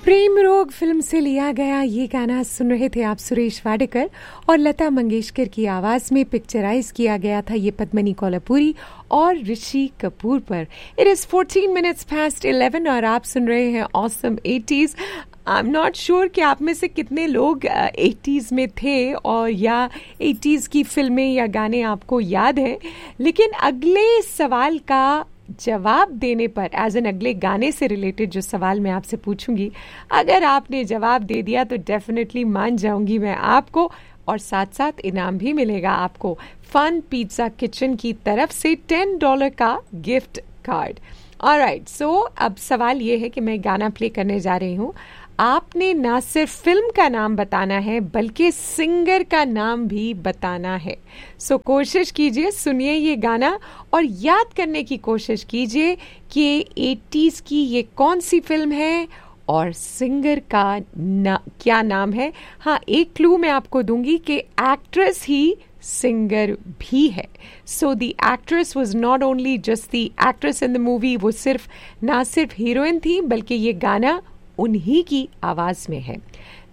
प्रेम रोग फिल्म से लिया गया ये गाना सुन रहे थे आप सुरेश वाडेकर और लता मंगेशकर की आवाज में पिक्चराइज किया गया था ये पद्मिनी कोल्हापुरी और ऋषि कपूर पर। इट इज 14 minutes past 11 और आप सुन रहे हैं awesome 80s। I am not sure कि आप में से कितने लोग 80s में थे और या 80s की फिल्में या गाने आपको याद हैं, लेकिन अगले सवाल का जवाब देने पर एज एन अगले गाने से रिलेटेड जो सवाल मैं आपसे पूछूंगी, अगर आपने जवाब दे दिया तो डेफिनेटली मान जाऊंगी मैं आपको, और साथ साथ इनाम भी मिलेगा आपको फन पिज्जा किचन की तरफ से $10 का गिफ्ट कार्ड। ऑलराइट, सो अब सवाल ये है कि मैं गाना प्ले करने जा रही हूँ। आपने ना सिर्फ फिल्म का नाम बताना है बल्कि सिंगर का नाम भी बताना है। सो कोशिश कीजिए, सुनिए ये गाना और याद करने की कोशिश कीजिए कि 80s की ये कौन सी फिल्म है और सिंगर का क्या नाम है। हाँ, एक क्लू मैं आपको दूंगी कि एक्ट्रेस ही सिंगर भी है। So the actress was not only just the actress in the movie, वो ना सिर्फ हीरोइन थी बल्कि ये गाना उन्हीं की आवाज में है।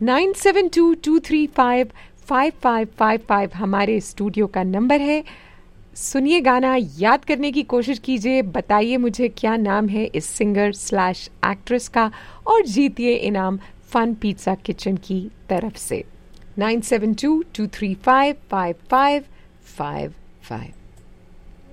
9722355555 हमारे स्टूडियो का नंबर है। सुनिए गाना, याद करने की कोशिश कीजिए, बताइए मुझे क्या नाम है इस सिंगर स्लैश एक्ट्रेस का और जीतिए इनाम फन पिज्जा किचन की तरफ से। 9722355555